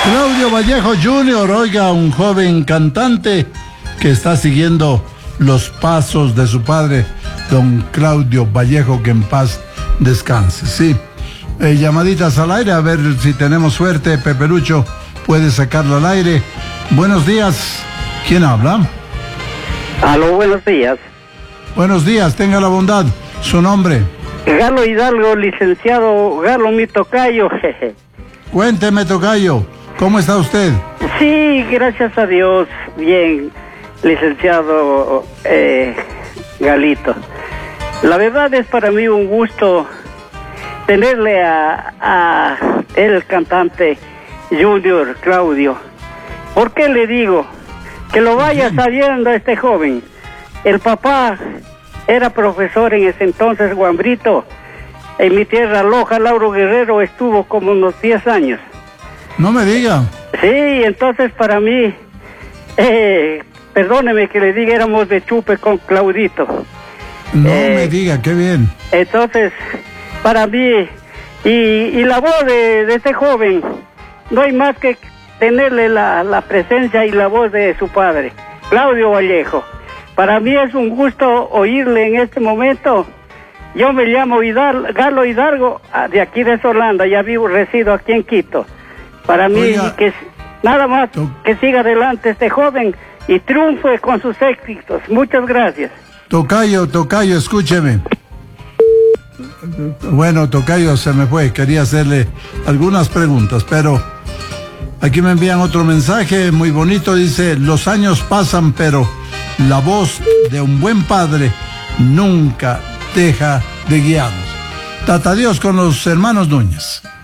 Claudio Vallejo Jr., oiga, un joven cantante que está siguiendo los pasos de su padre, don Claudio Vallejo, que en paz descanse. Sí, llamaditas al aire, a ver si tenemos suerte. Pepe Lucho puede sacarlo al aire. Buenos días, ¿quién habla? Aló, buenos días. Buenos días, tenga la bondad, su nombre. Galo Hidalgo, licenciado Galo, mi tocayo. Jeje. Cuénteme, tocayo, ¿cómo está usted? Sí, gracias a Dios, bien, licenciado Galito. La verdad es para mí un gusto tenerle a el cantante Junior Claudio. ¿Por qué le digo? Que lo vaya sabiendo este joven. El papá era profesor en ese entonces, Guambrito. En mi tierra, Loja, Lauro Guerrero, estuvo como unos 10 años. No me diga. Sí, entonces para mí, perdóneme que le diga, éramos de chupe con Claudito. No me diga, qué bien. Entonces, para mí, y la voz de este joven, no hay más que tenerle la presencia y la voz de su padre, Claudio Vallejo. Para mí es un gusto oírle en este momento. Yo me llamo Galo Hidalgo, de aquí de Solanda, ya resido aquí en Quito. Para mí, que nada más que siga adelante este joven y triunfe con sus éxitos. Muchas gracias. Tocayo, escúcheme. Bueno, tocayo se me fue, quería hacerle algunas preguntas, pero aquí me envían otro mensaje muy bonito, dice: los años pasan, pero la voz de un buen padre nunca deja de guiarnos. Tata Dios con los hermanos Núñez.